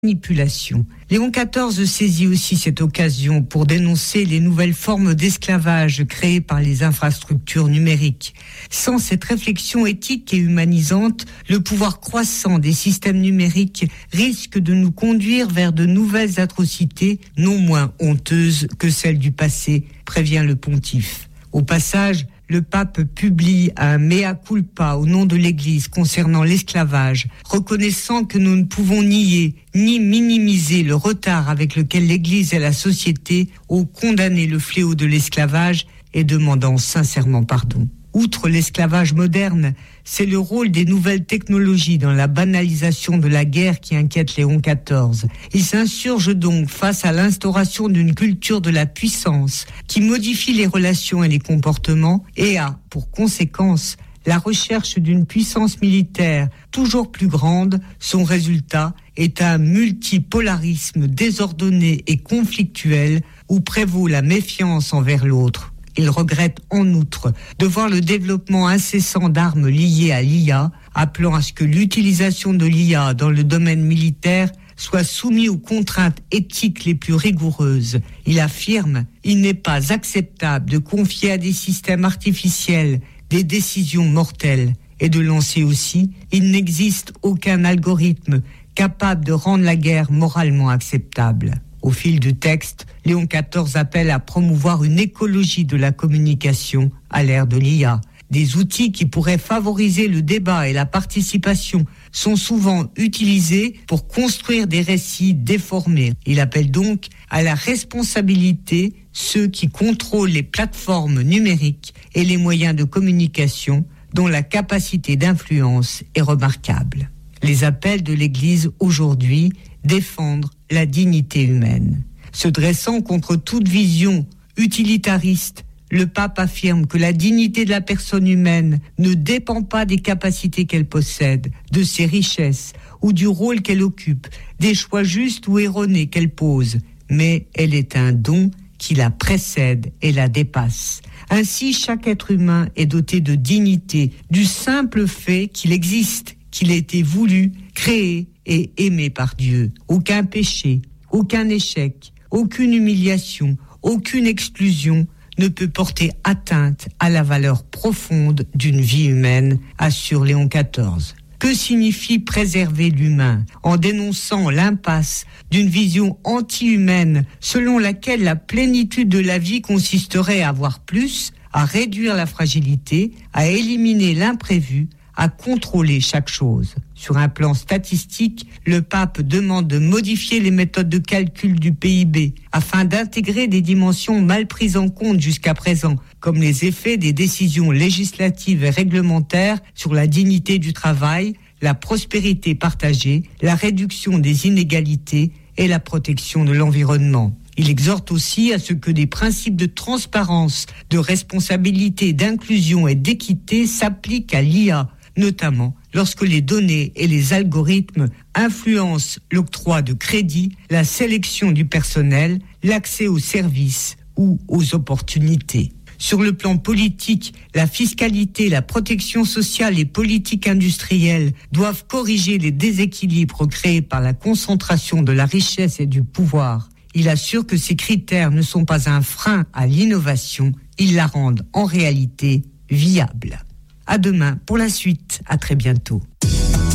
manipulation. Léon XIV saisit aussi cette occasion pour dénoncer les nouvelles formes d'esclavage créées par les infrastructures numériques. Sans cette réflexion éthique et humanisante, le pouvoir croissant des systèmes numériques risque de nous conduire vers de nouvelles atrocités non moins honteuses que celles du passé, prévient le pontife. Au passage, le pape publie un mea culpa au nom de l'Église concernant l'esclavage, reconnaissant que nous ne pouvons nier ni minimiser le retard avec lequel l'Église et la société ont condamné le fléau de l'esclavage et demandant sincèrement pardon. Outre l'esclavage moderne, c'est le rôle des nouvelles technologies dans la banalisation de la guerre qui inquiète Léon XIV. Il s'insurge donc face à l'instauration d'une culture de la puissance qui modifie les relations et les comportements et a, pour conséquence, la recherche d'une puissance militaire toujours plus grande. Son résultat est un multipolarisme désordonné et conflictuel où prévaut la méfiance envers l'autre. Il regrette en outre de voir le développement incessant d'armes liées à l'IA, appelant à ce que l'utilisation de l'IA dans le domaine militaire soit soumise aux contraintes éthiques les plus rigoureuses. Il affirme « Il n'est pas acceptable de confier à des systèmes artificiels des décisions mortelles » et de lancer aussi « Il n'existe aucun algorithme capable de rendre la guerre moralement acceptable ». Au fil du texte, Léon XIV appelle à promouvoir une écologie de la communication à l'ère de l'IA. Des outils qui pourraient favoriser le débat et la participation sont souvent utilisés pour construire des récits déformés. Il appelle donc à la responsabilité ceux qui contrôlent les plateformes numériques et les moyens de communication dont la capacité d'influence est remarquable. Les appels de l'Église aujourd'hui défendre la dignité humaine. Se dressant contre toute vision utilitariste, le pape affirme que la dignité de la personne humaine ne dépend pas des capacités qu'elle possède, de ses richesses ou du rôle qu'elle occupe, des choix justes ou erronés qu'elle pose, mais elle est un don qui la précède et la dépasse. Ainsi, chaque être humain est doté de dignité du simple fait qu'il existe, qu'il a été voulu, créé et aimé par Dieu. Aucun péché, aucun échec, aucune humiliation, aucune exclusion ne peut porter atteinte à la valeur profonde d'une vie humaine, assure Léon XIV. Que signifie préserver l'humain en dénonçant l'impasse d'une vision anti-humaine selon laquelle la plénitude de la vie consisterait à avoir plus, à réduire la fragilité, à éliminer l'imprévu, à contrôler chaque chose. Sur un plan statistique, le pape demande de modifier les méthodes de calcul du PIB afin d'intégrer des dimensions mal prises en compte jusqu'à présent, comme les effets des décisions législatives et réglementaires sur la dignité du travail, la prospérité partagée, la réduction des inégalités et la protection de l'environnement. Il exhorte aussi à ce que des principes de transparence, de responsabilité, d'inclusion et d'équité s'appliquent à l'IA, notamment lorsque les données et les algorithmes influencent l'octroi de crédits, la sélection du personnel, l'accès aux services ou aux opportunités. Sur le plan politique, la fiscalité, la protection sociale et politique industrielle doivent corriger les déséquilibres créés par la concentration de la richesse et du pouvoir. Il assure que ces critères ne sont pas un frein à l'innovation, ils la rendent en réalité viable. À demain pour la suite, à très bientôt.